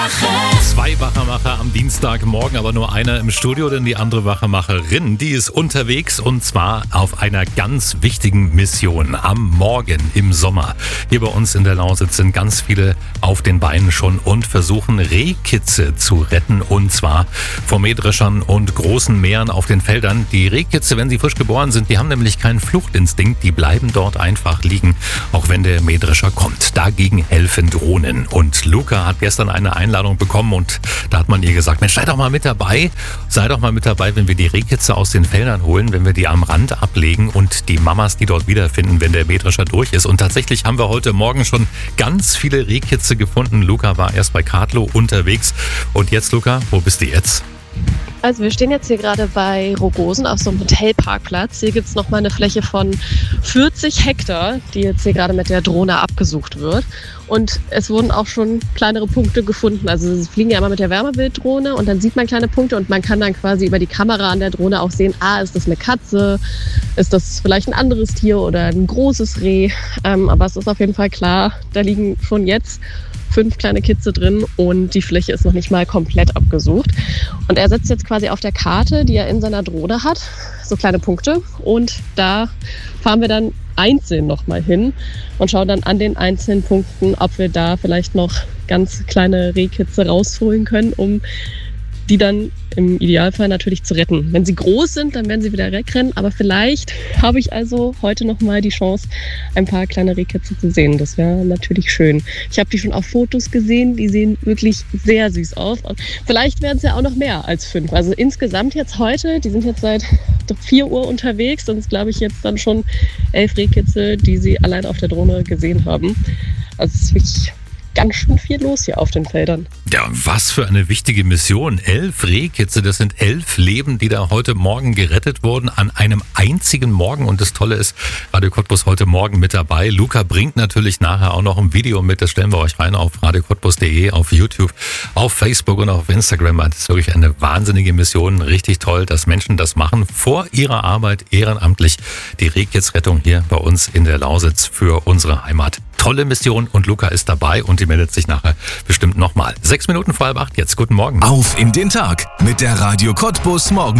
Zwei Wachemacher am Dienstagmorgen, aber nur einer im Studio, denn die andere Wachemacherin, die ist unterwegs und zwar auf einer ganz wichtigen Mission am Morgen im Sommer. Hier bei uns in der Lausitz sind ganz viele auf den Beinen schon und versuchen Rehkitze zu retten und zwar vor Mähdreschern und großen Meeren auf den Feldern. Die Rehkitze, wenn sie frisch geboren sind, die haben nämlich keinen Fluchtinstinkt, die bleiben dort einfach liegen, auch wenn der Mähdrescher kommt. Dagegen helfen Drohnen und Luca hat gestern eine Einladung bekommen und da hat man ihr gesagt, Mensch, sei doch mal mit dabei, wenn wir die Rehkitze aus den Feldern holen, wenn wir die am Rand ablegen und die Mamas die dort wiederfinden, wenn der Mähdrescher durch ist. Und tatsächlich haben wir heute Morgen schon ganz viele Rehkitze gefunden. Luca war erst bei Kadlow unterwegs und jetzt, Luca, wo bist du jetzt? Also wir stehen jetzt hier gerade bei Rogosen auf so einem Hotelparkplatz. Hier gibt es nochmal eine Fläche von 40 Hektar, die jetzt hier gerade mit der Drohne abgesucht wird. Und es wurden auch schon kleinere Punkte gefunden. Also sie fliegen ja immer mit der Wärmebilddrohne und dann sieht man kleine Punkte und man kann dann quasi über die Kamera an der Drohne auch sehen, ist das eine Katze, ist das vielleicht ein anderes Tier oder ein großes Reh. Aber es ist auf jeden Fall klar, da liegen schon jetzt 5 kleine Kitze drin und die Fläche ist noch nicht mal komplett abgesucht. Und er setzt jetzt quasi auf der Karte, die er in seiner Drohne hat, so kleine Punkte. Und da fahren wir dann einzeln nochmal hin und schauen dann an den einzelnen Punkten, ob wir da vielleicht noch ganz kleine Rehkitze rausholen können, um die dann im Idealfall natürlich zu retten. Wenn sie groß sind, dann werden sie wieder wegrennen, aber vielleicht habe ich also heute nochmal die Chance, ein paar kleine Rehkitze zu sehen. Das wäre natürlich schön. Ich habe die schon auf Fotos gesehen, die sehen wirklich sehr süß aus und vielleicht werden es ja auch noch mehr als 5. Also insgesamt jetzt heute, die sind jetzt seit 4 Uhr unterwegs, und es glaube ich jetzt dann schon 11 Rehkitze, die sie allein auf der Drohne gesehen haben. Also es ist wirklich ganz schön viel los hier auf den Feldern. Ja, was für eine wichtige Mission. 11 Rehkitze, das sind 11 Leben, die da heute Morgen gerettet wurden an einem einzigen Morgen. Und das Tolle ist, Radio Cottbus heute Morgen mit dabei. Luca bringt natürlich nachher auch noch ein Video mit. Das stellen wir euch rein auf radiocottbus.de, auf YouTube, auf Facebook und auf Instagram. Das ist wirklich eine wahnsinnige Mission. Richtig toll, dass Menschen das machen. Vor ihrer Arbeit ehrenamtlich die Rehkitzrettung hier bei uns in der Lausitz für unsere Heimat. Tolle Mission und Luca ist dabei und die meldet sich nachher bestimmt nochmal. 6 Minuten vor 7:30, jetzt guten Morgen. Auf in den Tag mit der Radio Cottbus Morgen.